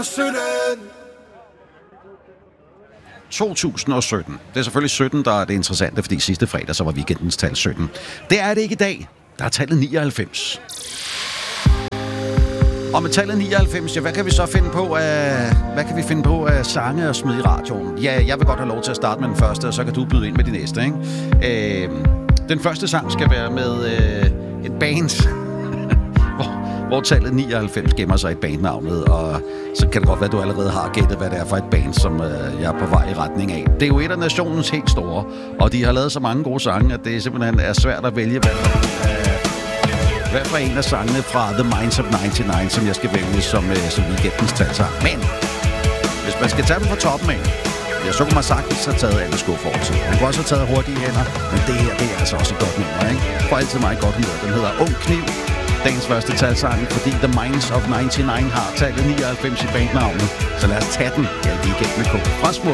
2017. Det er selvfølgelig 17, der er det interessante, fordi sidste fredag så var weekendens tal 17. Det er det ikke i dag. Der er tallet 99. Og med tallet 99, ja, hvad kan vi så finde på af sange og smide i radioen? Ja, jeg vil godt have lov til at starte med den første, og så kan du byde ind med de næste, ikke? Den første sang skal være med et band, hvor tallet 99 gemmer sig i bandnavnet, og så kan det godt være, at du allerede har gættet, hvad det er for et band, som jeg er på vej i retning af. Det er jo et af nationens helt store, og de har lavet så mange gode sange, at det simpelthen er svært at vælge, hvad for en af sangene fra The Minds of 99, som jeg skal vælge som weekendens talsang. Men hvis man skal tage dem fra toppen af, ja, så kunne man sagtens have taget alle skuffortid. Man kunne også have taget Hurtige Hænder, men det her, det er altså også et godt nummer, ikke? For altid meget godt humør. Den hedder Ung Kniv. Dagens første talsang, fordi The Minds of 99 har tallet 99 i bandnavnet. Så lad os tage den. Ja, weekend med K. Fra Smuk.